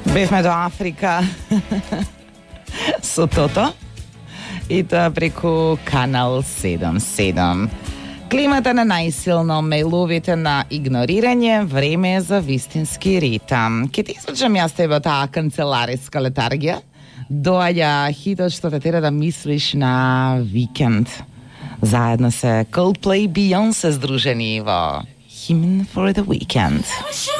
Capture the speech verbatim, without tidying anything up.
Бевме до Африка со Тото и тоа преку Канал седумдесет и седум. Климата на најсилно мејловите на игнорирање, време е за вистински ритам. Ке ти излучам јас тебе таа канцелариска летаргија. Доаѓа хитот што те тера да мислиш на викенд. Заедно се Coldplay, Beyoncé здружени во Hymn for the Weekend.